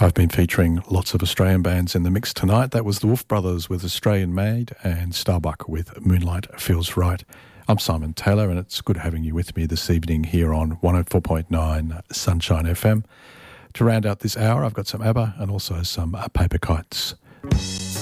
I've been featuring lots of Australian bands in the mix tonight. That was the Wolf Brothers with Australian Made and Starbuck with Moonlight Feels Right. I'm Simon Taylor and it's good having you with me this evening here on 104.9 Sunshine FM. To round out this hour, I've got some ABBA and also some Paper Kites.